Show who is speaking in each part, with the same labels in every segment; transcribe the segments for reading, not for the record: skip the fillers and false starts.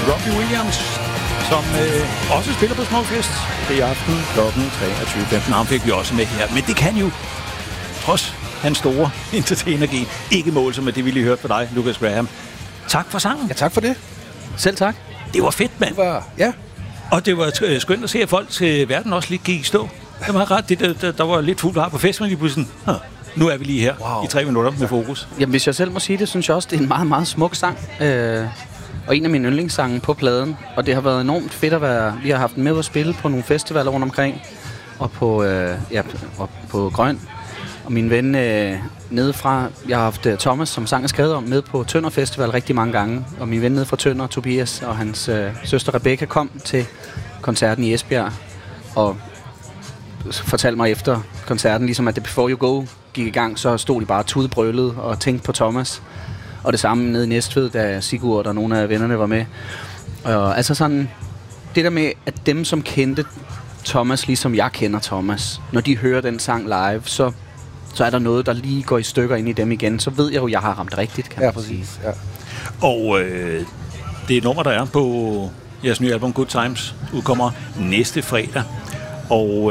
Speaker 1: Robbie Williams, som også spiller på Smukfest. Det er i aften kl. 23.15. Ham fik vi også med her. Men det kan jo, trods hans store entertainer-gen, ikke måle sig med det, vi lige hørte fra dig, Lukas Graham. Tak for sangen.
Speaker 2: Ja, tak for det.
Speaker 3: Selv tak.
Speaker 1: Det var fedt, mand.
Speaker 2: Ja.
Speaker 1: Og det var skønt at se, at folk til verden også lige gik i stå. Det var ret. Der var lidt fuldt her på festen, lige pludselig. Nu er vi lige her i 3 minutter med fokus.
Speaker 3: Jamen, hvis jeg selv må sige det, synes jeg også, det er en meget, meget smuk sang. Og en af mine yndlingssange på pladen. Og det har været enormt fedt at være... Vi har haft den med at spille på nogle festivaler rundt omkring. Og på Grøn. Og min ven nedefra... Jeg har haft Thomas, som sang er skrevet om, med på Tønder Festival rigtig mange gange. Og min ven nede fra Tønder, Tobias, og hans søster Rebecca kom til koncerten i Esbjerg. Og fortalte mig efter koncerten, ligesom at The Before You Go gik i gang, så stod de bare tudebrølede og tænkte på Thomas. Og det samme nede i Næstved, da Sigurd og nogle af vennerne var med. Og altså sådan, det der med, at dem, som kendte Thomas, ligesom jeg kender Thomas, når de hører den sang live, så er der noget, der lige går i stykker ind i dem igen. Så ved jeg jo, jeg har ramt rigtigt, kan man sige.
Speaker 2: Ja.
Speaker 1: Og det er et nummer, der er på jeres nye album Good Times, udkommer næste fredag. Og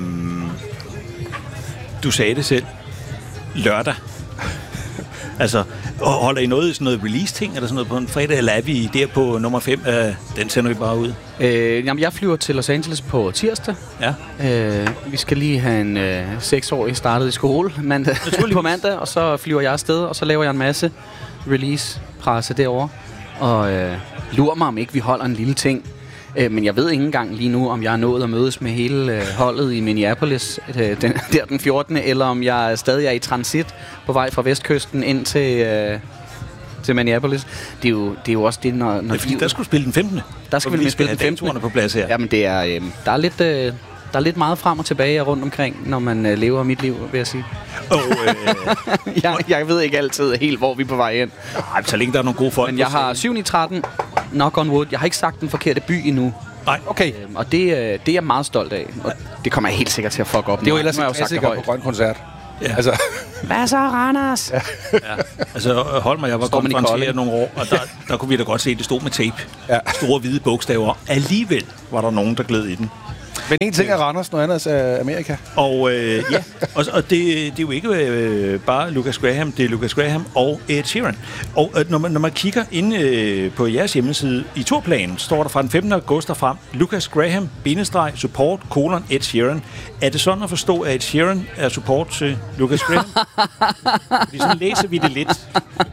Speaker 1: du sagde det selv, lørdag. Altså, holder I noget sådan noget release-ting, eller sådan noget på en fredag, eller er vi der på nummer 5? Den sender vi bare ud.
Speaker 3: Jamen, jeg flyver til Los Angeles på tirsdag.
Speaker 1: Ja.
Speaker 3: Vi skal lige have en 6-årig startet i skole på mandag, og så flyver jeg afsted, og så laver jeg en masse release-presse derovre. Og lurer mig, om ikke vi holder en lille ting. Men jeg ved ikke engang lige nu, om jeg er nået at mødes med hele holdet i Minneapolis den 14. Eller om jeg stadig er i transit på vej fra Vestkysten ind til Minneapolis. Det er jo også det, når
Speaker 1: det er fordi, der skulle spille den 15.
Speaker 3: Der skal vi spille den 15.
Speaker 1: på plads her.
Speaker 3: Jamen, det er, der er lidt meget frem og tilbage rundt omkring, når man lever mit liv, vil jeg sige. Jeg ved ikke altid helt, hvor vi er på vej ind.
Speaker 1: Nej, så længe der er nogle gode folk.
Speaker 3: Men jeg har 7/13, knock on wood. Jeg har ikke sagt den forkerte by endnu.
Speaker 1: Nej, okay.
Speaker 3: Og det er jeg meget stolt af. Og det kommer jeg helt sikkert til at fuck op.
Speaker 2: Det er jo ellers en klassiker på Grøn Koncert.
Speaker 1: Ja.
Speaker 2: Altså.
Speaker 3: Hvad så, Randers?
Speaker 1: Ja. Altså, Holm og jeg var konfronteret nogle år, og der kunne vi da godt se, at det stod med tape. Ja. Store hvide bogstaver. Alligevel var der nogen, der gled i den.
Speaker 2: Men en ting er Randers, noget andet er Amerika.
Speaker 1: Og ja, og det er jo ikke bare Lukas Graham, det er Lukas Graham og Ed Sheeran. Og når man kigger inde på jeres hjemmeside i turplanen, står der fra den 15. august og frem, Lukas Graham, _support, Ed Sheeran. Er det sådan at forstå, at Ed Sheeran er support til Lukas Graham? Fordi sådan læser vi det lidt.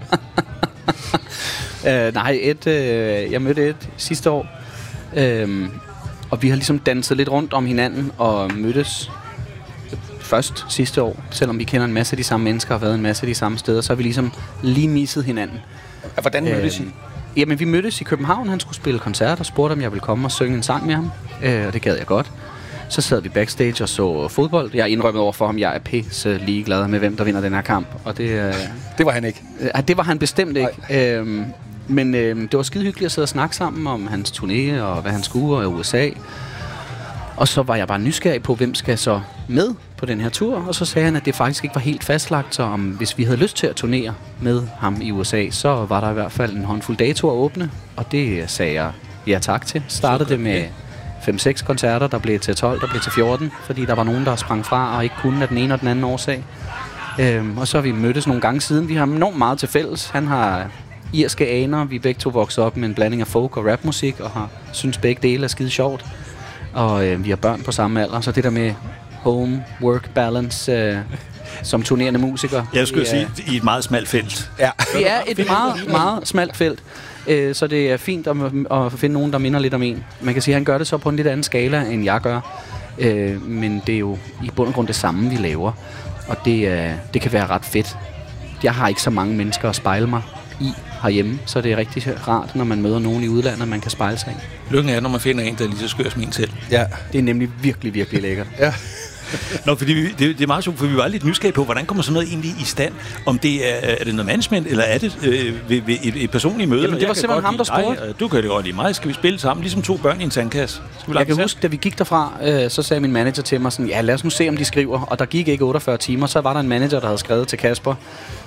Speaker 3: Nej, jeg mødte Ed sidste år. Og vi har ligesom danset lidt rundt om hinanden og mødtes først sidste år. Selvom vi kender en masse af de samme mennesker og har været en masse af de samme steder, så har vi ligesom lige misset hinanden.
Speaker 2: Hvordan mødtes I?
Speaker 3: Jamen, vi mødtes i København. Han skulle spille koncert og spurgte, om jeg ville komme og synge en sang med ham. Og det gad jeg godt. Så sad vi backstage og så fodbold. Jeg indrømmede over for ham, jeg er pisse ligeglad med, hvem der vinder den her kamp. Og det
Speaker 2: var han ikke?
Speaker 3: Det var han bestemt ikke. Men det var skide hyggeligt at sidde og snakke sammen om hans turné og hvad han skulle i USA. Og så var jeg bare nysgerrig på, hvem skal så med på den her tur. Og så sagde han, at det faktisk ikke var helt fastlagt, så hvis vi havde lyst til at turnere med ham i USA, så var der i hvert fald en håndfuld datoer at åbne. Og det sagde jeg ja tak til. Startede det med 5-6 koncerter, der blev til 12, der blev til 14, fordi der var nogen, der sprang fra og ikke kunne af den ene og den anden årsag. Og så har vi mødtes nogle gange siden. Vi har enormt meget til fælles. Han har irske aner. Vi begge to voksede op med en blanding af folk og rapmusik, og har synes begge dele er skide sjovt. Og vi har børn på samme alder, så det der med home-work balance som turnerende musiker.
Speaker 1: Jeg skulle sige, i et meget smalt felt.
Speaker 3: Ja. Det er et meget, meget smalt felt, så det er fint at finde nogen, der minder lidt om en. Man kan sige, at han gør det så på en lidt anden skala, end jeg gør. Men det er jo i bund og grund det samme, vi laver. Og det kan være ret fedt. Jeg har ikke så mange mennesker at spejle mig i herhjemme, så det er rigtig rart, når man møder nogen i udlandet, man kan spejle sig i.
Speaker 1: Lykken er, når man finder en, der er lige så skør som en selv.
Speaker 3: Ja, det er nemlig virkelig, virkelig lækkert.
Speaker 2: Ja.
Speaker 1: Nå, fordi det er meget sjovt, for vi var lidt nysgerrige på, hvordan kommer sådan noget egentlig i stand? Om det er det noget management, eller er det et personligt møde?
Speaker 3: Jamen, det var simpelthen ham, der spurgte.
Speaker 1: Du kan det godt lide mig. Skal vi spille sammen, ligesom 2 børn i en sandkasse?
Speaker 3: Jeg kan huske, da vi gik derfra, så sagde min manager til mig sådan, ja, lad os nu se, om de skriver. Og der gik ikke 48 timer, så var der en manager, der havde skrevet til Kasper,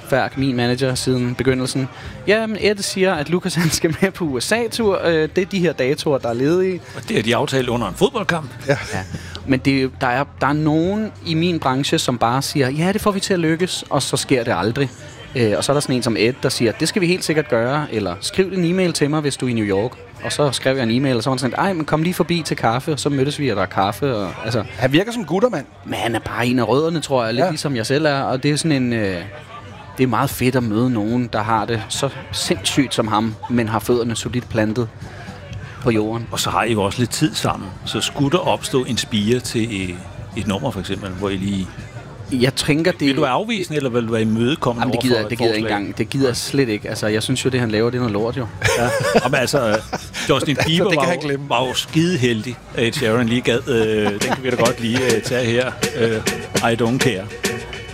Speaker 3: Færk, min manager siden begyndelsen. Ja, men Ed siger, at Lukas han skal med på USA-tur. Det er de her datoer, der er ledige.
Speaker 1: Og det er de aftalt under en fodboldkamp.
Speaker 3: Ja. Men der er nogen i min branche, som bare siger, ja, det får vi til at lykkes, og så sker det aldrig. Og så er der sådan en som Ed, der siger, det skal vi helt sikkert gøre, eller skriv en e-mail til mig, hvis du er i New York. Og så skrev jeg en e-mail, og så var han sådan, ej, men kom lige forbi til kaffe, og så mødtes vi, og der er kaffe. Og, altså,
Speaker 2: Han virker som guttermand.
Speaker 3: men han er bare en af rødderne, tror jeg, lidt ligesom jeg selv er, og det er sådan en... det er meget fedt at møde nogen, der har det så sindssygt som ham, men har fødderne solidt plantet på jorden.
Speaker 1: Og så har I jo også lidt tid sammen. Så skulle der opstå en spire til et nummer, for eksempel, hvor I lige...
Speaker 3: Jeg tænker, det...
Speaker 1: Vil du være afvisende, eller vil du være imødekommende?
Speaker 3: Jamen, det gider jeg ikke engang. Det gider jeg slet ikke. Altså, jeg synes jo, det han laver, det er noget lort, jo.
Speaker 1: Ja. Jamen, altså, Justin Bieber var jo skide heldig, at Sharon lige gad. Den kan vi da godt lige tage her. I don't care.